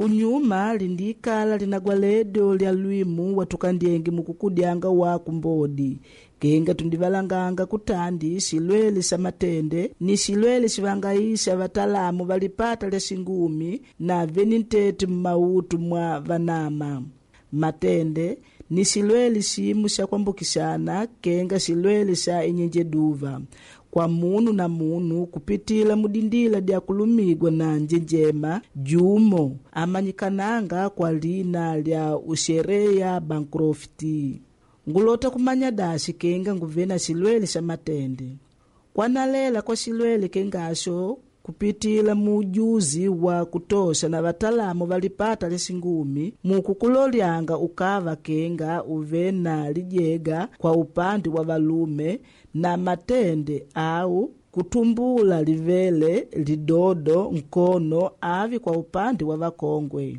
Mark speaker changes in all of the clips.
Speaker 1: kunyuma lindikala linagwaledo lya lwimu watukandienge mukukudyanga waku mbodi kenga tundivalanganga kutandi silwele sa matende ni silwele sivangaisha vatalamu valipata lya singumi na venintete mmautu mwa vanama. Matende ni silwele simu sha kwambukishana kenga silwele sha inyenjeduva kwa munu na munu kupitila mudindila dia kulumigwa na njenjema jumo amanyikananga kwa lina lya ushereya bankrofti. Ngulota kumanya dashi kenga nguvena silwele sha matende kwanalela kwa silwele kengasho kupitila mujuzi wa kutosha na vatalamu valipata lesingumi mukukulolyanga ukava kenga uvena lijega kwa upande wa valume na matende au kutumbula livele lidodo nkono avi kwa upande wa vakongwe.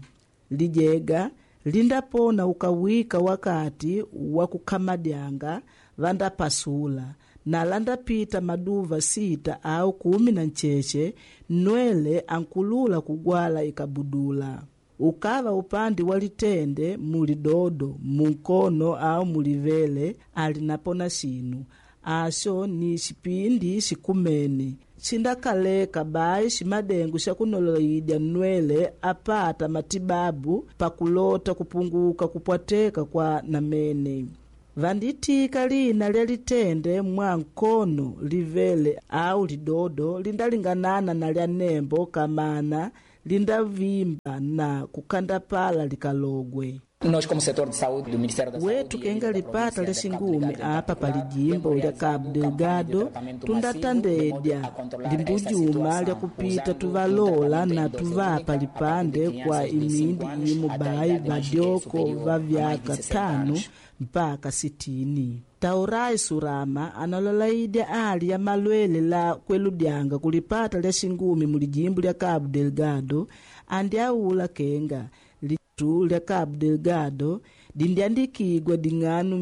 Speaker 1: Lijega lindapona ukawika wakati wa kukamadyanga vandapasula na landapita maduva 6 au 10 na ncheche nwele ankulula kugwala ikabudula. Ukava upande walitende mulidodo munkono au mulivele alinapona sinu asho ni shipindi shikumene chindakaleka bai shimadengu shakunoloidya nwele apata matibabu pakulota kupunguka kupwateka kwa namene. Vanditika lina lya litende mwa nkono livele au lidodo lindalinganana na lya nembo kamana lindavimba na kukandapala likalogwe.
Speaker 2: Nós, como setor de saúde do Ministério da Saúde,
Speaker 1: wetu kenga lipata lesingumi apa palijimbo lya Cabo Delgado tundatandedya limbujuma lya kupita tuvalola na tuvapa lipande kwa imindi imu bai vadyoko va vyaka 5 mpaka 60. Taurai Surama analolaidya ali ya malwele la kweludyanga kulipata lesingumi mulijimbo lya Cabo Delgado andi aula kenga litu lya Cabo Delgado dindiandikigwa ding'anu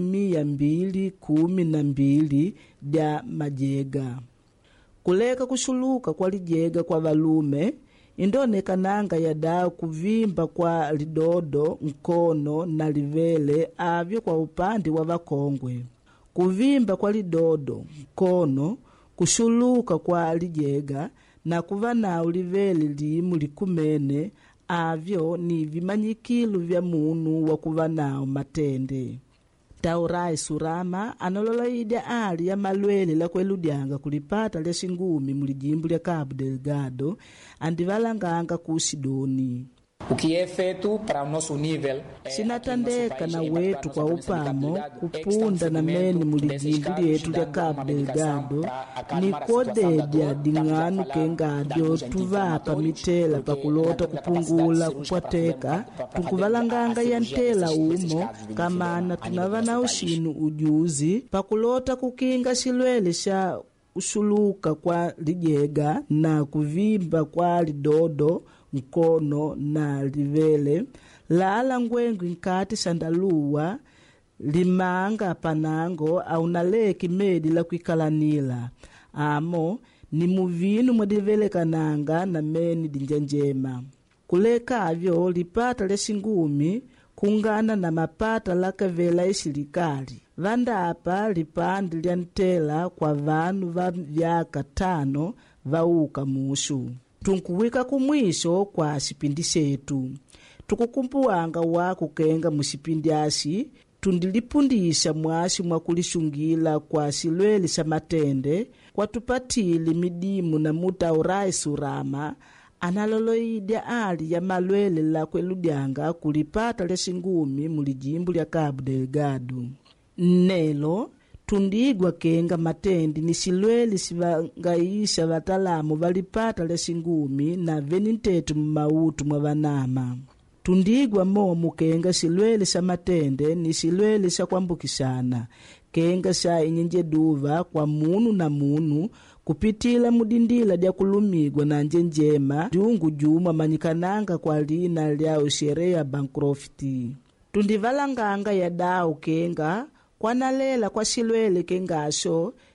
Speaker 1: 212 dya majega. Kuleka kushuluka kwa lijega kwa valume indonekananga yada kuvimba kwa lidodo nkono na livele avyo kwa upande wa vakongwe. Kuvimba kwa lidodo nkono kushuluka kwa lijega na kuva na ulivele limu likumene avyo ni vimanyikilu vya munu wa kuva nao matende. Taurai Surama analolaidya ali ya malwele la kweludyanga kulipata lya shingumi mulijimbo lya Cabo Delgado andivalanganga ku Sidoni.
Speaker 2: O que é feito para o nosso nível
Speaker 1: sinatandeka na wetu kwa upamo kupunda na meni mulijimbo lyetu lya Cabo Delgado ni kodedya ding'anu kengadyo tuvapa mitela pakulota kupungula kupwateka tukuvalanganga ya ntela umo kamana tunavana ushinu ujuzi pakulota kukinga silwele sha ushuluka kwa lijega na kuvimba kwa lidodo nkono na livele lala ngwengu nkati sandaluwa limanga panango au naleki medi la kuikalanila amo ni muvinu mwadivele kananga na meni dinjanjema. Kuleka avyo lipata lesingumi kungana na mapata lakavela ishilikali vanda apa lipandi lya ntela kwa vanu va vyaka 5 vauka mushu. Tunkuwika kumwisho kwa shipindi shetu tukukumbuwanga waku kenga mushipindi ashi tundilipundisha mwashi mwakulishungila kwa silwele sha matende kwa tupatili midimu na Taurai Surama analoloidya ali ya malwele la kweludyanga kulipata leshingumi mulijimbo lya Cabo Delgado. Nelo tundigwa kenga matendi ni silwele sivangaisha vatalamu valipata leshingumi na venitetu mmautu mwa vanama. Tundigwa momu kenga silwele sha matende ni silwele sha kwambukishana kenga sha inyenjeduva kwa munu na munu kupitila mudindila dia kulumigwa na njenjema jungu juma manyikananga kwa lina lya ushereya bankrofti. Tundivalanganga ya dao kenga kwanalela kwa silwele kengasho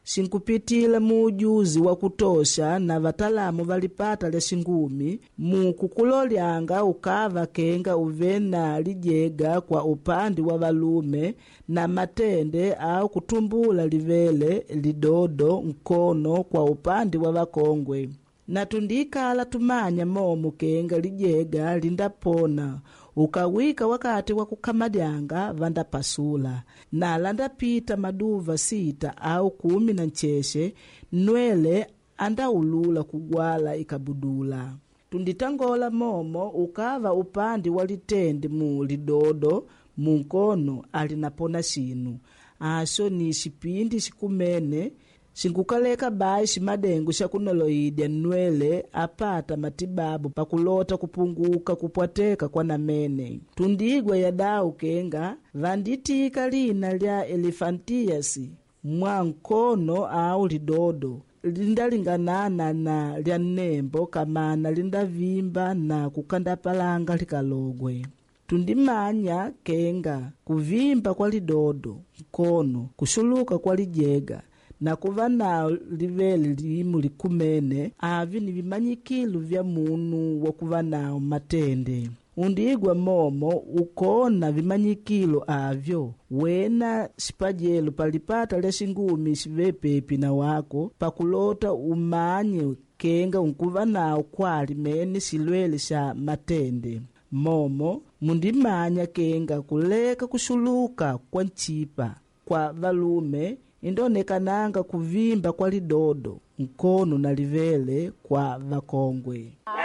Speaker 1: sinkupitila muujuzi wa kutosha na vatalamu valipata lya shingumi mukukulolyanga ukava kenga uvena lijega kwa upandi wa valume na matende au kutumbula livele lidodo mkono kwa upandi wa vakongwe. Na tundikala tumanya momu kenga lijega lindapona ukawika wakati wa kukamadyanga vandapasula na landapita maduva 6 au 10 na ncheshe nwele andaulula kugwala ikabudula. Tunditangola momo ukava upandi walitende mu lidodo munkono alinapona shinu asho ni shipindi shikumene shinkukaleka bai shimadengu shakunoloidya nwele apata matibabu pakulota kupunguka kupwateka kwa namene. Tundigwa ya dau kenga vanditika lina lya elephantias mwa nkono au lidodo lindalinganana na lya nembo kamana lindavimba na kukandapalanga likalogwe. Tundimanya kenga kuvimba kwa lidodo mkono kushuluka kwa lijega na kuva na liveli limu likumene avi ni vimanyikilu vya munu wa kuva nao matende. Undigwa momo ukona vimanyikilu avyo wena sipajelu palipata lya shingumi shivepepi na wako pakulota umanye kenga unkuva nao kwali meni silwele sha matende. Momo mundimanya kenga kuleka kushuluka kwa nchipa kwa valume indonekananga kuvimba kwa lidodo mkono na livele kwa vakongwe.